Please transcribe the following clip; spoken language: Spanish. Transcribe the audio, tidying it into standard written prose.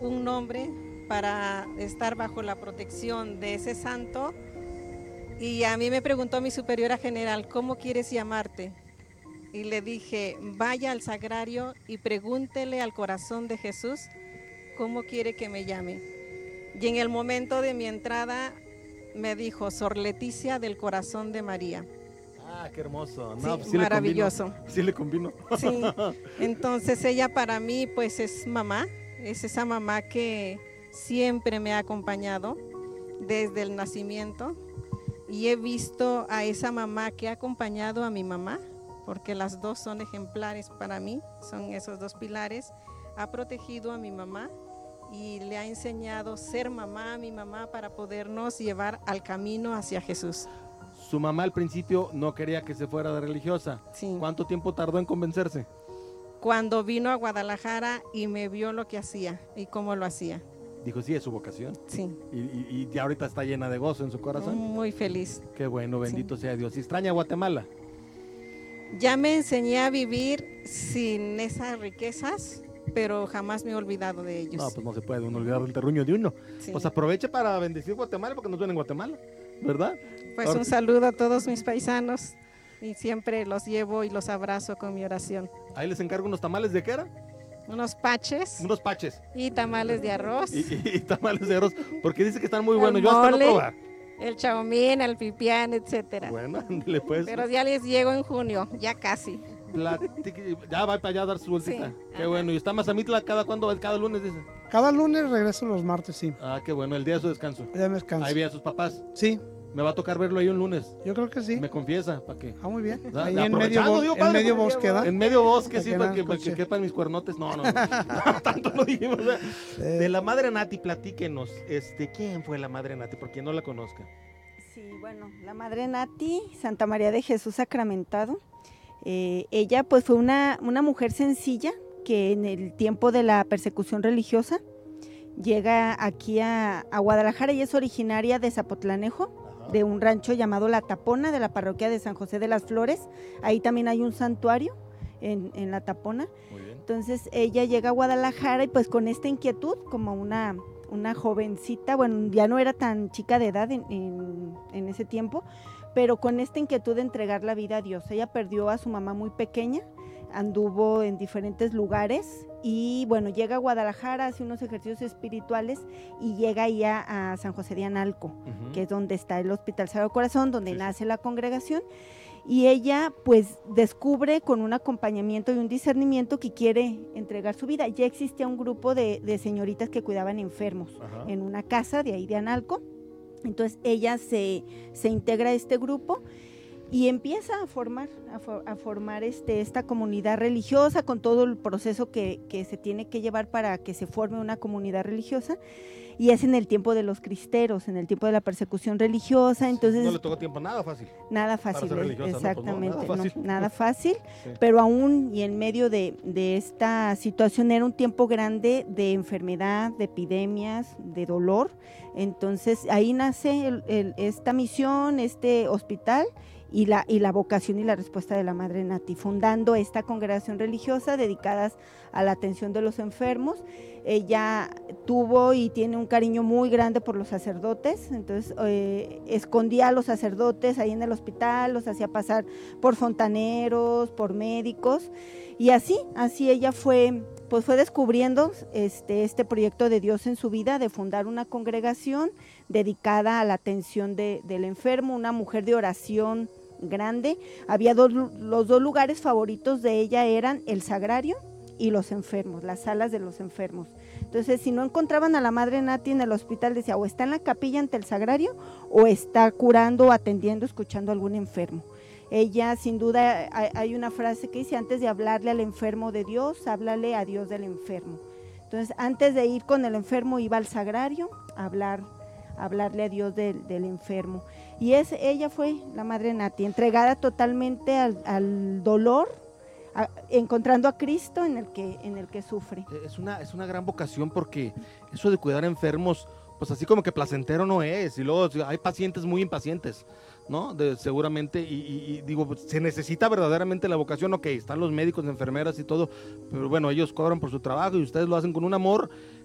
un nombre para estar bajo la protección de ese santo. Y a mí me preguntó mi superiora general, ¿cómo quieres llamarte? Y le dije, vaya al sagrario y pregúntele al corazón de Jesús cómo quiere que me llame. Y en el momento de mi entrada me dijo, Sor Leticia del Corazón de María. Ah, qué hermoso. No, Sí, pues maravilloso. sí le combino. Sí, entonces ella para mí pues es mamá, es esa mamá que siempre me ha acompañado desde el nacimiento. Y he visto a esa mamá que ha acompañado a mi mamá, porque las dos son ejemplares para mí, son esos dos pilares. Ha protegido a mi mamá y le ha enseñado ser mamá a mi mamá para podernos llevar al camino hacia Jesús. Su mamá al principio no quería que se fuera de religiosa. Sí. ¿Cuánto tiempo tardó en convencerse? Cuando vino a Guadalajara y me vio lo que hacía y cómo lo hacía. Dijo, sí, es su vocación. Sí. Y ya ahorita está llena de gozo en su corazón. Muy feliz. Qué bueno, bendito sea Dios. ¿Y extraña Guatemala? Ya me enseñé a vivir sin esas riquezas, pero jamás me he olvidado de ellos. No, pues no se puede uno olvidar del terruño de uno. Sí. Pues aproveche para bendecir Guatemala porque nos ven en Guatemala, ¿verdad? Pues Ahora un saludo a todos mis paisanos y siempre los llevo y los abrazo con mi oración. Ahí les encargo unos tamales de qué era. Unos paches Unos paches. y tamales de arroz. Y tamales de arroz, porque dice que están muy El buenos. Yo hasta no mole, probar. el chaomín, el pipián, etcétera. Bueno, ándale pues. Pero ya les llego en junio, ya casi. Ya va para allá a dar su vueltita. Sí, Qué ajá. bueno. ¿Y está Mazamitla cada cuándo? Cada lunes, dice. Cada lunes regreso los martes, sí. Ah, qué bueno. El día de su descanso. Ya me descanso. Ahí vi a sus papás. Sí, Me va a tocar verlo ahí un lunes. yo creo que sí. Me confiesa, ¿para qué? Ah, muy bien. Ah, Ahí en aprovechando, medio, digo, en padre, medio porque- bosque, ¿verdad? En medio bosque, Para sí, que para no que escuche. quepan mis cuernotes. No, no, no. Tanto lo dijimos. ¿Verdad? De la madre Nati, platíquenos. ¿Quién fue la madre Nati? Por quien no la conozca. Sí, bueno, la Madre Nati, Santa María de Jesús Sacramentado, ella pues fue una mujer sencilla que en el tiempo de la persecución religiosa llega aquí a Guadalajara. Ella es originaria de Zapotlanejo, Ajá. de un rancho llamado La Tapona, de la parroquia de San José de las Flores. Ahí también hay un santuario en La Tapona. Muy bien. Entonces ella llega a Guadalajara y pues con esta inquietud, como una jovencita, bueno, ya no era tan chica de edad en ese tiempo, pero con esta inquietud de entregar la vida a Dios. Ella perdió a su mamá muy pequeña, anduvo en diferentes lugares y bueno, llega a Guadalajara, hace unos ejercicios espirituales y llega ahí a San José de Analco, Ujú. que es donde está el Hospital Sagrado Corazón, donde Sí, sí. nace la congregación. Y ella pues descubre con un acompañamiento y un discernimiento que quiere entregar su vida. Ya existía un grupo de señoritas que cuidaban enfermos Ajá. en una casa de ahí de Analco. Entonces ella se integra a este grupo y empieza a formar esta comunidad religiosa con todo el proceso que se tiene que llevar para que se forme una comunidad religiosa. Y es en el tiempo de los cristeros, en el tiempo de la persecución religiosa, entonces No le tocó tiempo nada fácil. nada fácil, ser religiosa, ¿no? Pues no, exactamente, nada fácil. nada fácil, Sí. pero aún y en medio de esta situación era un tiempo grande de enfermedad, de epidemias, de dolor. Entonces ahí nace esta misión, este hospital y la vocación y la respuesta de la Madre Nati, fundando esta congregación religiosa dedicadas a la atención de los enfermos. Ella tuvo y tiene un cariño muy grande por los sacerdotes, entonces escondía a los sacerdotes ahí en el hospital, los hacía pasar por fontaneros, por médicos, y así ella fue descubriendo este proyecto de Dios en su vida, de fundar una congregación dedicada a la atención del enfermo, una mujer de oración grande. Había los dos lugares favoritos de ella eran el sagrario y los enfermos, las salas de los enfermos. Entonces, si no encontraban a la Madre Nati en el hospital, decía, o está en la capilla ante el sagrario, o está curando, atendiendo, escuchando a algún enfermo. Ella, sin duda, hay una frase que dice, antes de hablarle al enfermo de Dios, háblale a Dios del enfermo. Entonces, antes de ir con el enfermo, iba al sagrario a hablarle a Dios del enfermo. Y ella fue la Madre Nati, entregada totalmente al dolor, encontrando a Cristo en el que sufre. Es una gran vocación porque eso de cuidar enfermos, pues así como que placentero no es. Y luego hay pacientes muy impacientes, ¿no? Seguramente, y digo, pues, se necesita verdaderamente la vocación. Ok, están los médicos, enfermeras y todo, pero bueno, ellos cobran por su trabajo y ustedes lo hacen con un amor